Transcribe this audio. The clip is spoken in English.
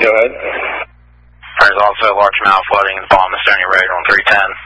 Go ahead. There's also large amount of flooding in the bottom of Stony Road on 310.